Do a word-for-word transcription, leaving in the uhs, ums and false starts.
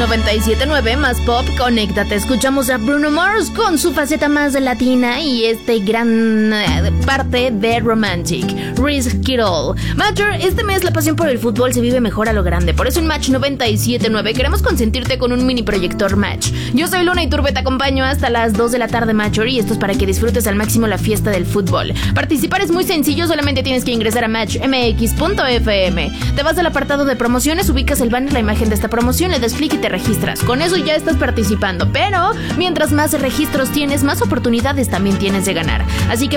noventa y siete punto nueve más pop, conéctate. Escuchamos a Bruno Mars con su faceta más latina y este gran eh, parte de Romantic, Risk It All. Major, este mes la pasión por el fútbol se vive mejor a lo grande. Por eso en Match noventa y siete punto nueve queremos consentirte con un mini proyector Match. Yo soy Luna Iturbe, te acompaño hasta las dos de la tarde, Major, y esto es para que disfrutes al máximo la fiesta del fútbol. Participar es muy sencillo, solamente tienes que ingresar a match m x punto f m. Te vas al apartado de promociones, ubicas el banner, la imagen de esta promoción, le das clic y te registras. Con eso ya estás participando, pero mientras más registros tienes, más oportunidades también tienes de ganar. Así que